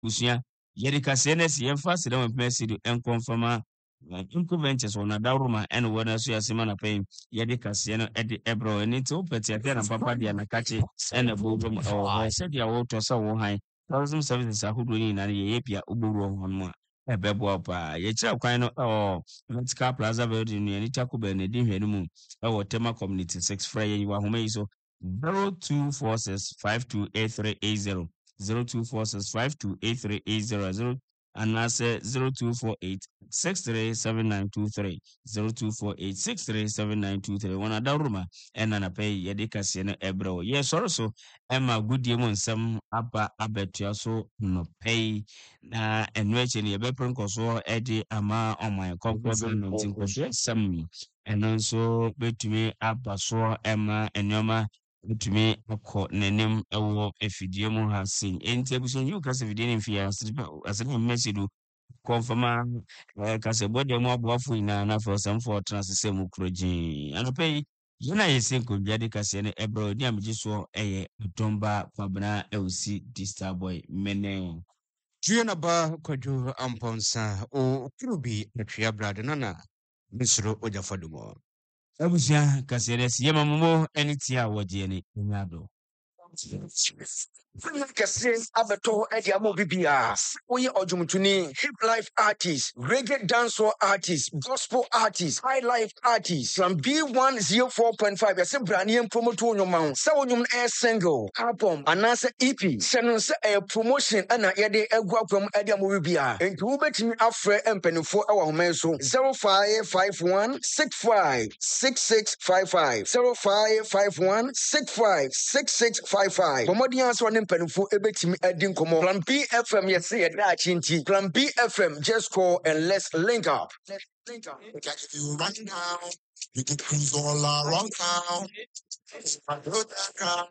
Usia, Yedika Senes, Yemfas, don't mess it and confirm. Inconvenience on a Daruma and when I see a Simana paying Yedika Siena at the Ebro and it's open to and Papa Dianakachi and a boom or I said your water so high. Thousand services are who doing and Yapia Uburu on one. A bebo pa, Yecha kind of Metzka Plaza building in Itaku Benedim Henum, our Tema Community 6 Friday, you are home so 0246528380 0246528380 and I say 0248637923 0248637923 one other room and an pay Yedika Siena Ebro. Yes, also Emma good demon some abba abetia so no pay na and which in your bepron koso Eddie ama on my compliment in some and also between abba so Emma and Yoma betumi akɔ n'anim ɛwɔ afidie mu ha sei enti abusua yi kasa afidie ne mfie asɛde mmɛsi do kɔmfama kasa bɔde mu aboafo nyinaa na afɔ sɛmfo ɔtena ase sɛ mu kuro gyee anɔpa yi yɛn a yɛsɛ nkonnwa de kaseɛ no ɛbrɛ ɔdi a megye soɔ ɛyɛ Otomba Kwabena ɛwɔsi di Starboy mene Tuyanaba Kwadwo Amponsa o Kurubi Natria Brad Nana Misro Ojafadumo. abusua kaseɛ no asi yɛma mmɔ ɛne tia a wɔgyeɛ ne ɛnya do Kese abeto edi amo bibia. Oye ojumtuni, hip life artist, reggae dancehall artist, gospel artist, high life artist. From B104.5, yase brani en promote onyoma. Sa onyom air single, album, anase EP. Senon se a promotion ana yede egwa from edi amo bibia. Enti ubetimi afre empenifo ewa homenso 0551656655 0551656655. Pomodi answer on empenifo ebetimi edin komo. Plan B FM yese yeda chinti. Plan B FM just call and let's link up. Let's link up. We can give you right now. You can cruise all around town. I know that car.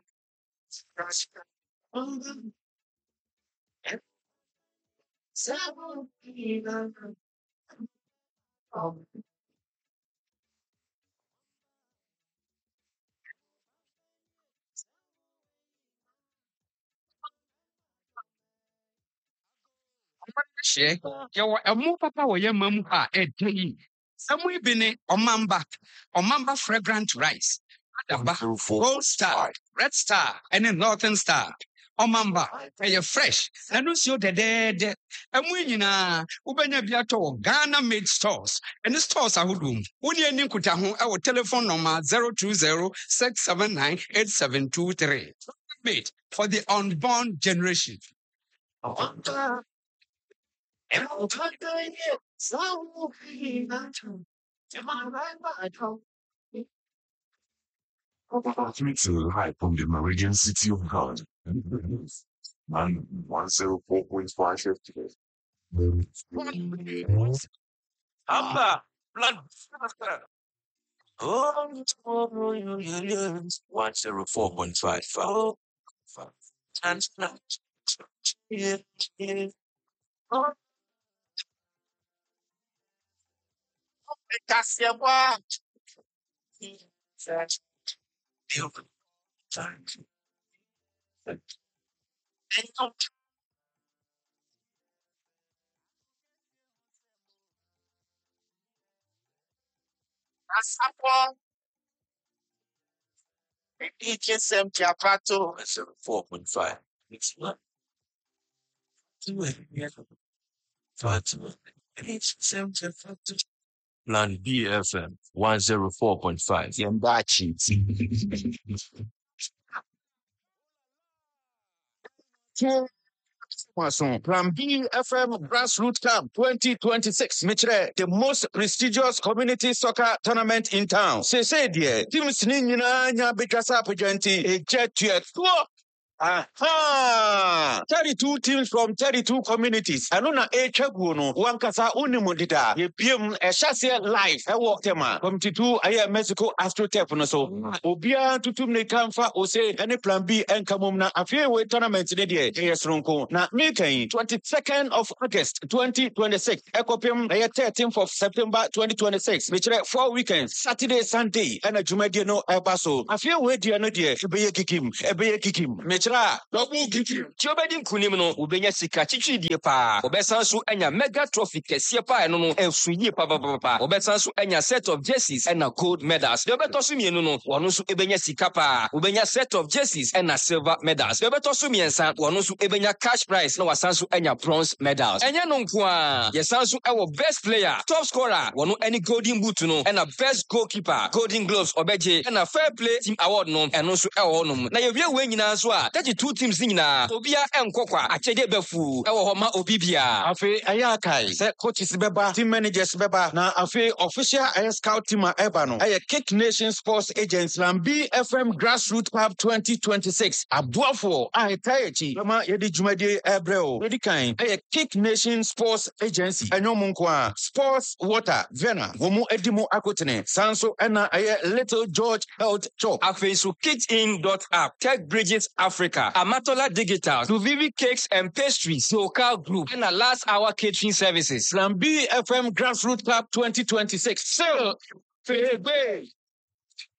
Share your emu papa wo ye mam a edei. Samu ibini omamba fragrant rice. Adaba, Gold Star, Red Star, and a Northern Star. Omamba, you're fresh. And no so the dead. And we Ubenya Biato, Ghana made stores. And the stores are Hudum. Uni and Ninkutahu, our telephone number 020-679-8723. Made for the unborn generation. Live from the Meridian City of God. And 104.5 Abba, blood. 104.5. HSM Chapato 4.5. It's not. Plan BFM 104.5. Yambachi. Plan B FM Grassroots Camp 2026. Mitre, the most prestigious community soccer tournament in town. Say dear, teams nina nya betrasa pejenti e jet to 32 teams from 32 communities. Anuna Echaguno, Wankasa Unimundida, Yepim, a Shasia Life, a walk tema, Committee 2, I am Mexico Astrotep, so Obia to Tumne Kamfa, or say any plan B and Kamumna, a few way tournament today, AS Ronco. Now, Meeting 22nd of August 2026, Ecopium, 13th of September 2026, which are 4 weekends, Saturday, Sunday, and a Jumadiano Abaso. A few way, dear, no dear, Ebe Kikim, Metre Tra, double gigi. Tiobedi nkunim no ubenya sika chichidie pa. Obesan so enya mega trophy kese pa eno no ensuyi pa. Obesan so enya set of jerseys and gold medals. De obeto so mienu no wono so ebenya sika pa. Ubenya set of jerseys and silver medals. De obeto so miensa wono so ebenya cash prize na wasan so enya bronze medals. Enya no nko a yesan so ewo best player, top scorer, wono any golden boot no and a best goalkeeper, golden gloves obeje and a fair play team award no eno so ewo no. Na yewie we nyina so a 32 teams nyina obia enkokwa achede befu ewo ho ma obibia. Afe ayakai se coaches beba, team managers beba na afe official scout team eba no. Kick Nation Sports Agents Lambi FM Grassroots Club 2026. Abuafo tayechi kama yedi jumadi ebreo. Yedi kain Kick Nation Sports Agency. Enyomunkwa Sports Water Vena. Womu edimu akotene. Sanso ena Little George Health Shop. Afe so kitchen.app, Tech Bridges Africa, Amatola Digital, Tuvivi Cakes and Pastries, Local Group, and a last hour catering services. Lambi FM Grassroots Club 2026. So,